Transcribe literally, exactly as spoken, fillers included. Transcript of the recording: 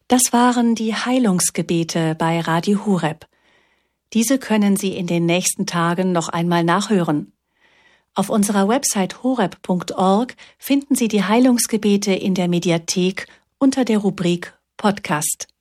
Das waren die Heilungsgebete bei Radio Horeb. Diese können Sie in den nächsten Tagen noch einmal nachhören. Auf unserer Website horeb punkt org finden Sie die Heilungsgebete in der Mediathek unter der Rubrik Podcast.